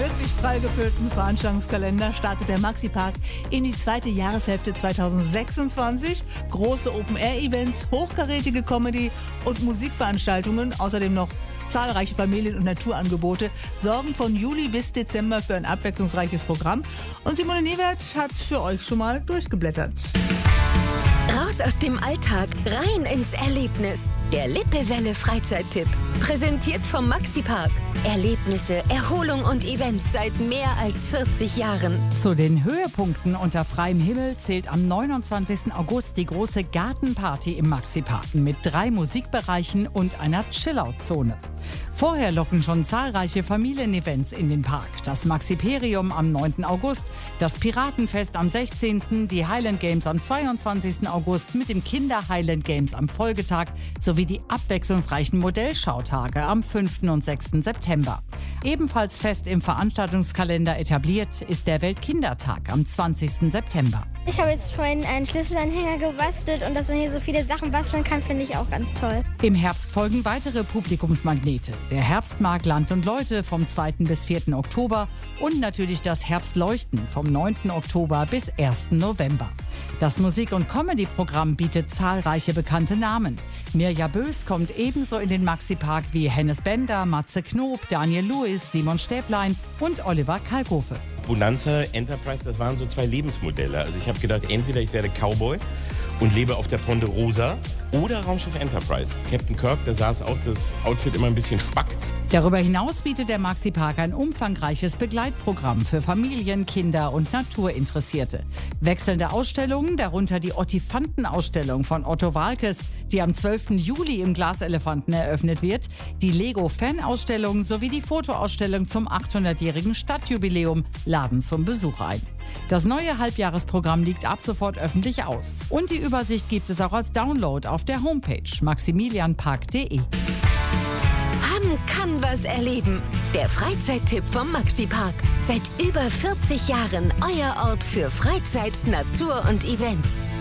wirklich prall gefüllten Veranstaltungskalender startet der Maxi-Park in die zweite Jahreshälfte 2026. Große Open-Air-Events, hochkarätige Comedy und Musikveranstaltungen, außerdem noch zahlreiche Familien- und Naturangebote sorgen von Juli bis Dezember für ein abwechslungsreiches Programm. Und Simone Niewert hat für euch schon mal durchgeblättert. Raus aus dem Alltag, rein ins Erlebnis. Der Lippewelle Freizeittipp. Präsentiert vom Maxi-Park. Erlebnisse, Erholung und Events seit mehr als 40 Jahren. Zu den Höhepunkten unter freiem Himmel zählt am 29. August die große Gartenparty im Maxi-Park mit 3 Musikbereichen und einer Chillout-Zone. Vorher locken schon zahlreiche Familienevents in den Park. Das Maxiperium am 9. August, das Piratenfest am 16., die Highland Games am 22. August mit dem Kinder-Highland Games am Folgetag sowie die abwechslungsreichen Modellschautage am 5. und 6. September. Ebenfalls fest im Veranstaltungskalender etabliert ist der Weltkindertag am 20. September. Ich habe jetzt vorhin einen Schlüsselanhänger gebastelt und dass man hier so viele Sachen basteln kann, finde ich auch ganz toll. Im Herbst folgen weitere Publikumsmagnete. Der Herbstmarkt Land und Leute vom 2. bis 4. Oktober und natürlich das Herbstleuchten vom 9. Oktober bis 1. November. Das Musik- und Comedy-Programm bietet zahlreiche bekannte Namen. Mirja Bös kommt ebenso in den Maxi-Park wie Hennes Bender, Matze Knob, Daniel Lewis, Simon Stäblein und Oliver Kalkofe. Bonanza, Enterprise, das waren so 2 Lebensmodelle. Also ich habe gedacht, entweder ich werde Cowboy und lebe auf der Ponderosa oder Raumschiff Enterprise. Captain Kirk, da saß auch das Outfit immer ein bisschen spack. Darüber hinaus bietet der Maxi-Park ein umfangreiches Begleitprogramm für Familien, Kinder und Naturinteressierte. Wechselnde Ausstellungen, darunter die Ottifanten-Ausstellung von Otto Waalkes, die am 12. Juli im Glaselefanten eröffnet wird, die Lego-Fan-Ausstellung sowie die Fotoausstellung zum 800-jährigen Stadtjubiläum laden zum Besuch ein. Das neue Halbjahresprogramm liegt ab sofort öffentlich aus. Und die Übersicht gibt es auch als Download auf der Homepage maximilianpark.de. Haben kann was erleben. Der Freizeittipp vom Maxi-Park. Seit über 40 Jahren euer Ort für Freizeit, Natur und Events.